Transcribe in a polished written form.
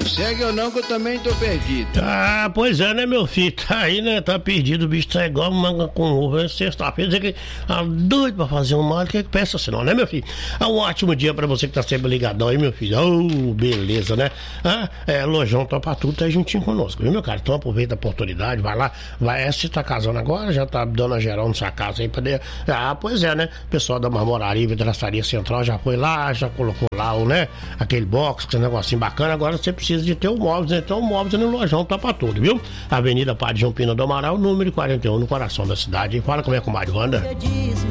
Segue ou não que eu também tô perdido. Ah, pois é, né, meu filho? Tá aí, né? Tá perdido, o bicho tá igual manga com ovo. É sexta-feira, dizer que tá doido pra fazer um mal, que pensa assim, não, né, meu filho? É um ótimo dia pra você que tá sempre ligadão aí, meu filho. Oh, beleza, né? Lojão Topa Tudo tá aí juntinho conosco, viu, meu cara? Então aproveita a oportunidade, vai lá, se tá casando agora, já tá dando a geral na sua casa aí pra poder. Ah, pois é, né? O pessoal da Marmoraria, Vidraçaria Central já foi lá, já colocou lá o, né? Aquele box, aquele negocinho bacana. Agora você precisa de ter o móveis, né? Então o móveis no Lojão Topa Tudo, viu? Avenida Padre João Pina do Amaral, número 41, no coração da cidade. Fala como é, comadre Wanda.